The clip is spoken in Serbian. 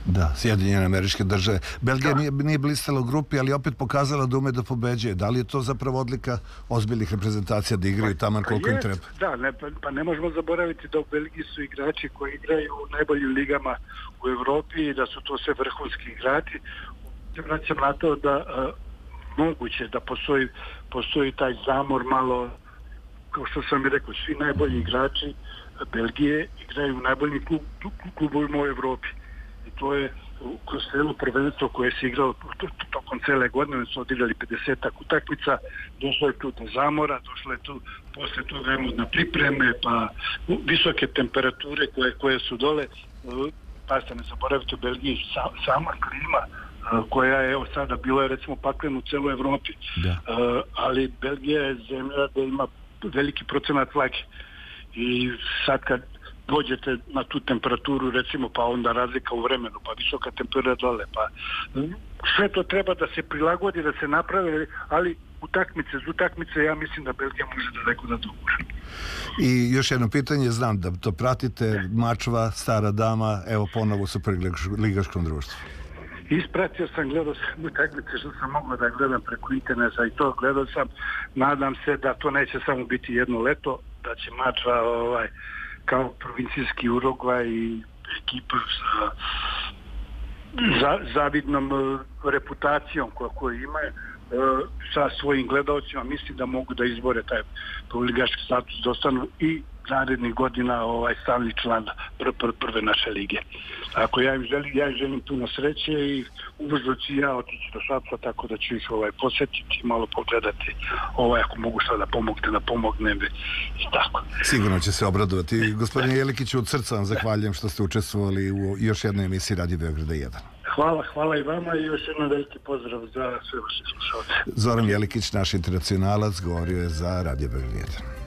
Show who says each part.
Speaker 1: Da, Sjedinjene Američke Države. Belgija nije blistala u grupi, ali opet pokazala da ume da pobeđuje. Da li je to zapravo odlika ozbiljnih reprezentacija da igraju taman koliko im treba?
Speaker 2: Da, pa ne možemo zaboraviti da u Belgiji su igrači koji igraju u najboljim ligama u Evropi i da su to sve vrhunski igrači. Vraćam na to da moguće da postoji taj zamor malo, kao što sam i rekao, svi najbolji igrači Belgije igraju u najboljim klubovima u Evropi. I to je kroz celo prvenstvo koje se igralo tokom cele godine, su odigrali 50 utakmica, došlo je tu do zamora, došlo je tu posle toga na pripreme, pa visoke temperature koje su dole. Pa ste ne zaboravite, u Belgiji sama klima koja je evo sada bila je recimo paklena u celoj Evropi. Ali Belgija je zemlja da ima veliki procenat vlage. I sad kad dođete na tu temperaturu, recimo, pa onda razlika u vremenu, pa visoka temperatura dole, pa sve to treba da se prilagodi, da se naprave, ali utakmice ja mislim da Belgija može daleko da dogura.
Speaker 1: I još jedno pitanje, znam da to pratite, Mačva, Stara dama, evo ponovo u Superligaškom društvu.
Speaker 2: Ispratio sam, gledao sam utakmice što sam mogao da gledam preko interneta i to gledao sam, nadam se da to neće samo biti jedno leto, da će Mačva kao provincijski Urugvaj i ekipa sa zavidnom reputacijom koju imaju sa svojim gledalcima, mislim da mogu da izbore taj prvoligaški status, da ostanu i narednih godina stalni član prve naše lige. Ako ja im želim puno sreće i ubrzo ću ja otići do Šapca, tako da ću ih posjetiti i malo pogledati ako mogu šta da pomognem i tako.
Speaker 1: Sigurno će se obradovati. Gospodine Jelikiću, od srca vam zahvaljujem što ste učestvovali u još jednoj emisiji Radio Beograda 1.
Speaker 2: Hvala i vama i još jedan veliki pozdrav za sve vaše slušalce.
Speaker 1: Zoran Jelikić, naš internacionalac, govorio je za Radio Beograd 1.